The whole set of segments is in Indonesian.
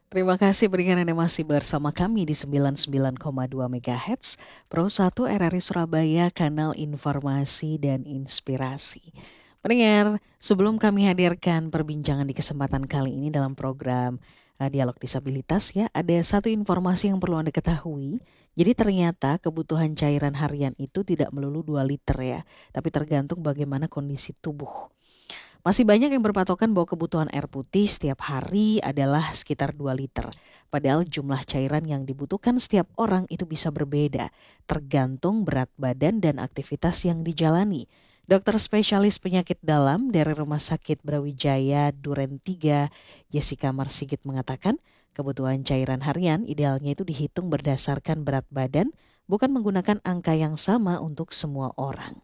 Terima kasih berikan Anda masih bersama kami di 99,2 MHz Pro 1 RRI Surabaya, kanal informasi dan inspirasi. Pendengar, sebelum kami hadirkan perbincangan di kesempatan kali ini dalam program Dialog Disabilitas ya, ada satu informasi yang perlu Anda ketahui. Jadi ternyata kebutuhan cairan harian itu tidak melulu 2 liter ya, tapi tergantung bagaimana kondisi tubuh. Masih banyak yang berpatokan bahwa kebutuhan air putih setiap hari adalah sekitar 2 liter. Padahal jumlah cairan yang dibutuhkan setiap orang itu bisa berbeda, tergantung berat badan dan aktivitas yang dijalani. Dokter spesialis penyakit dalam dari Rumah Sakit Brawijaya Duren 3, Jessica Marsigit mengatakan, kebutuhan cairan harian idealnya itu dihitung berdasarkan berat badan, bukan menggunakan angka yang sama untuk semua orang.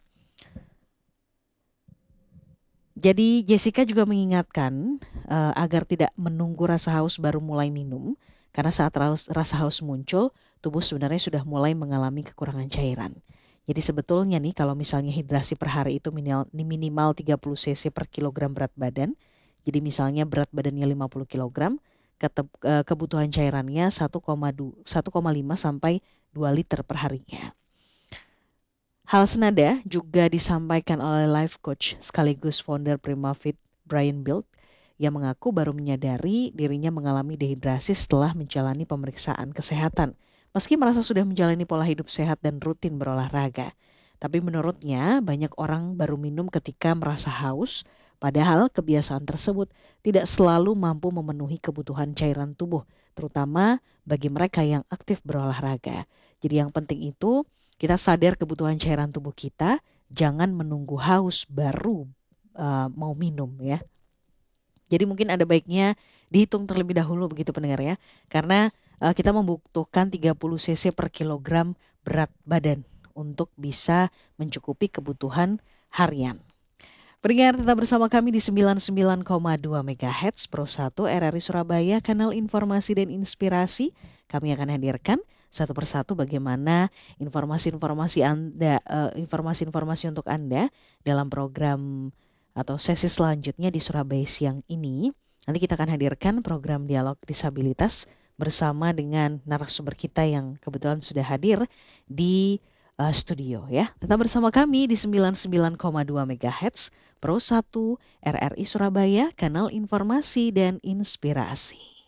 Jadi Jessica juga mengingatkan agar tidak menunggu rasa haus baru mulai minum, karena saat rasa haus muncul, tubuh sebenarnya sudah mulai mengalami kekurangan cairan. Jadi sebetulnya nih kalau misalnya hidrasi per hari itu minimal 30 cc per kilogram berat badan, jadi misalnya berat badannya 50 kilogram, kebutuhan cairannya 1,5 sampai 2 liter per harinya. Hal senada juga disampaikan oleh life coach sekaligus founder Primafit Brian Bild yang mengaku baru menyadari dirinya mengalami dehidrasi setelah menjalani pemeriksaan kesehatan. Meski merasa sudah menjalani pola hidup sehat dan rutin berolahraga. Tapi menurutnya banyak orang baru minum ketika merasa haus, padahal kebiasaan tersebut tidak selalu mampu memenuhi kebutuhan cairan tubuh, terutama bagi mereka yang aktif berolahraga. Jadi yang penting itu kita sadar kebutuhan cairan tubuh kita, jangan menunggu haus baru mau minum ya. Jadi mungkin ada baiknya dihitung terlebih dahulu begitu pendengar ya. Karena kita membutuhkan 30 cc per kilogram berat badan untuk bisa mencukupi kebutuhan harian. Pendengar tetap bersama kami di 99,2 MHz Pro 1 RRI Surabaya, kanal informasi dan inspirasi. Kami akan hadirkan satu persatu bagaimana informasi-informasi untuk Anda dalam program atau sesi selanjutnya di Surabaya siang ini. Nanti kita akan hadirkan program dialog disabilitas bersama dengan narasumber kita yang kebetulan sudah hadir di studio ya. Tetap bersama kami di 99,2 MHz Pro 1 RRI Surabaya, kanal informasi dan inspirasi.